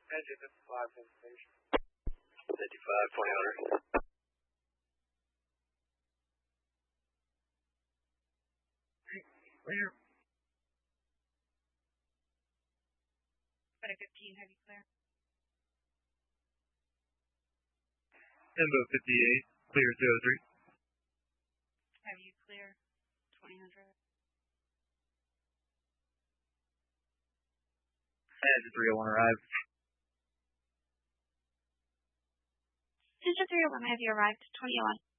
Engine 55 information. 55, 2000. Clear. Got a 15, have you clear? Tempo 58, clear 203. Have you clear? 2000. Engine 301 arrived. Engine 301, have you arrived? 2001.